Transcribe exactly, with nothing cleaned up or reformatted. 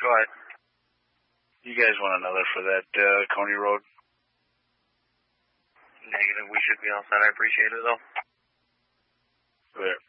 Go ahead. You guys want another for that uh, Coney Road? Negative. We should be all set. I appreciate it, though. There.